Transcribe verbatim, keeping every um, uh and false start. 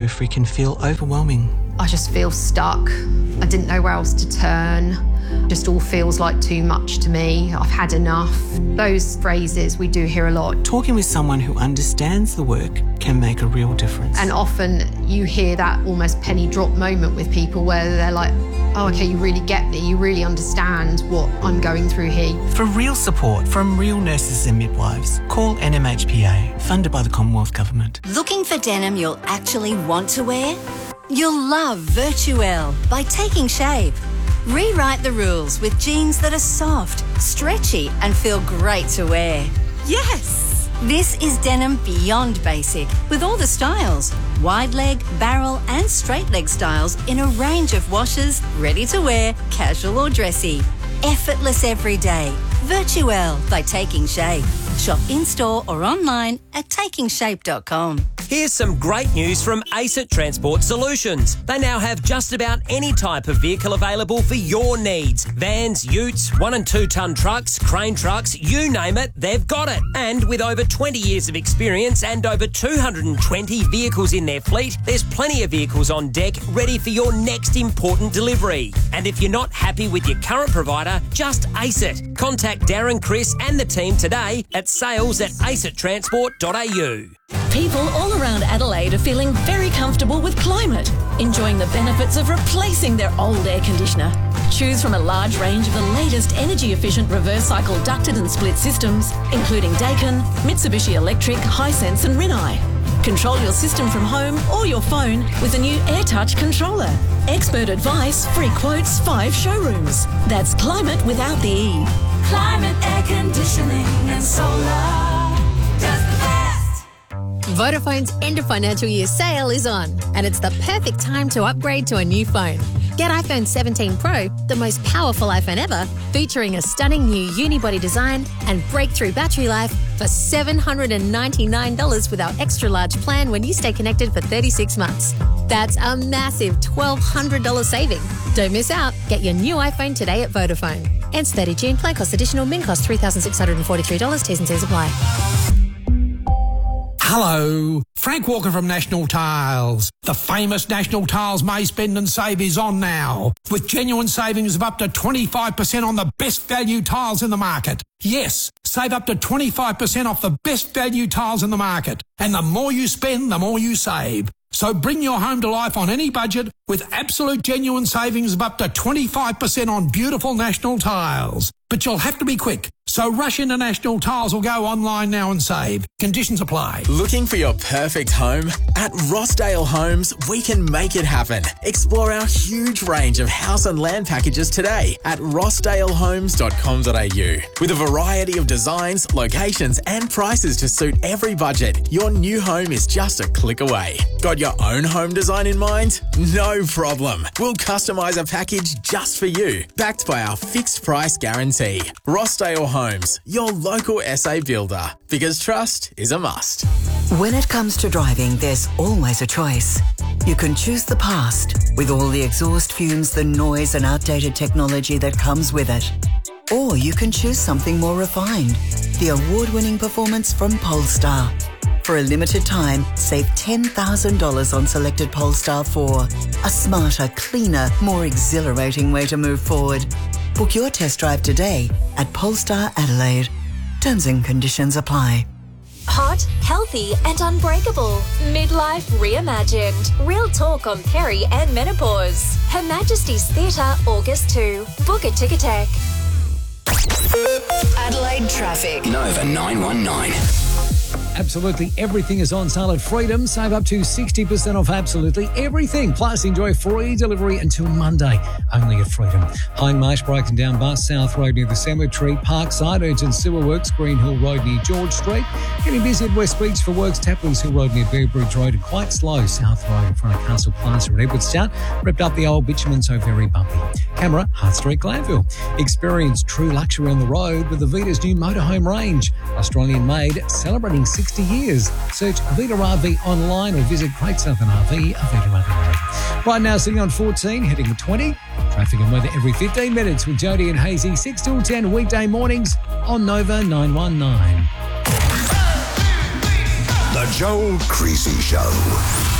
midwifery can feel overwhelming. I just feel stuck. I didn't know where else to turn. Just all feels like too much to me. I've had enough. Those phrases we do hear a lot. Talking with someone who understands the work can make a real difference. And often you hear that almost penny drop moment with people where they're like, oh, okay, you really get me. You really understand what I'm going through here. For real support from real nurses and midwives, call N M H P A, funded by the Commonwealth Government. Looking for denim you'll actually want to wear? You'll love Virtuelle by Taking Shape. Rewrite the rules with jeans that are soft, stretchy and feel great to wear. Yes! This is denim beyond basic with all the styles. Wide leg, barrel and straight leg styles in a range of washes, ready to wear, casual or dressy. Effortless every day. Virtuelle by Taking Shape. Shop in-store or online at taking shape dot com. Here's some great news from ACET Transport Solutions. They now have just about any type of vehicle available for your needs. Vans, utes, one and two tonne trucks, crane trucks, you name it, they've got it. And with over twenty years of experience and over two hundred twenty vehicles in their fleet, there's plenty of vehicles on deck ready for your next important delivery. And if you're not happy with your current provider, just ACET. Contact Darren, Chris and the team today at sales at acet transport dot a u. People all around Adelaide are feeling very comfortable with climate, enjoying the benefits of replacing their old air conditioner. Choose from a large range of the latest energy-efficient reverse cycle ducted and split systems, including Daikin, Mitsubishi Electric, Hisense and Rinnai. Control your system from home or your phone with the new AirTouch controller. Expert advice, free quotes, five showrooms. That's climate without the E. Climate air conditioning and solar does the best. Vodafone's end of financial year sale is on, and it's the perfect time to upgrade to a new phone. Get iPhone seventeen Pro, the most powerful iPhone ever, featuring a stunning new unibody design and breakthrough battery life for seven hundred ninety-nine dollars with our extra large plan when you stay connected for thirty-six months. That's a massive twelve hundred dollars saving. Don't miss out. Get your new iPhone today at Vodafone. Ends thirtieth June. Plan cost additional. Min cost three thousand six hundred forty-three dollars. T's and C's apply. Hello, Frank Walker from National Tiles. The famous National Tiles May Spend and Save is on now, with genuine savings of up to twenty-five percent on the best value tiles in the market. Yes, save up to twenty-five percent off the best value tiles in the market. And the more you spend, the more you save. So bring your home to life on any budget with absolute genuine savings of up to twenty-five percent on beautiful National Tiles. But you'll have to be quick. So rush into National Tiles or go online now and save. Conditions apply. Looking for your perfect home? At Rossdale Homes, we can make it happen. Explore our huge range of house and land packages today at rossdale homes dot com dot a u. With a variety of designs, locations and prices to suit every budget, your new home is just a click away. Got your own home design in mind? No problem. We'll customise a package just for you, backed by our fixed price guarantee. Rossdale Homes, your local S A builder, because trust is a must. When it comes to driving, there's always a choice. You can choose the past, with all the exhaust fumes, the noise and outdated technology that comes with it. Or you can choose something more refined, the award-winning performance from Polestar. For a limited time, save ten thousand dollars on selected Polestar four. A smarter, cleaner, more exhilarating way to move forward. Book your test drive today at Polestar Adelaide. Terms and conditions apply. Hot, healthy and unbreakable. Midlife reimagined. Real talk on peri and menopause. Her Majesty's Theatre, August second. Book at Ticketek. Adelaide traffic. Nova nine one nine. Absolutely everything is on sale at Freedom. Save up to sixty percent off absolutely everything. Plus, enjoy free delivery until Monday, only at Freedom. Hindmarsh, broken down bus, South Road near the cemetery, Parkside, Urgent Sewer Works, Green Hill Road near George Street. Getting busy at West Beach for works, Taplings Hill Road near Bear Bridge Road, and quite slow, South Road in front of Castle Plaza at Edwardstown. Ripped up the old bitumen, so very bumpy. Camera, Hart Street, Glanville. Experience true luxury on the road with the Vita's new motorhome range. Australian made, celebrating sixty years. Search Vita R V online or visit Great Southern R V, Vita R V. Right now, sitting on fourteen, heading to twenty. Traffic and weather every fifteen minutes with Jody and Hazy, six till ten weekday mornings on Nova nine one nine. The Joel Creasy Show.